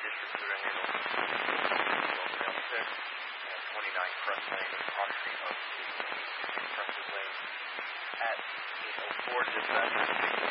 District Food and Handle Trail 6 and 29 Crest Lane, crossing of Crested Lane at 8:04 dispatch.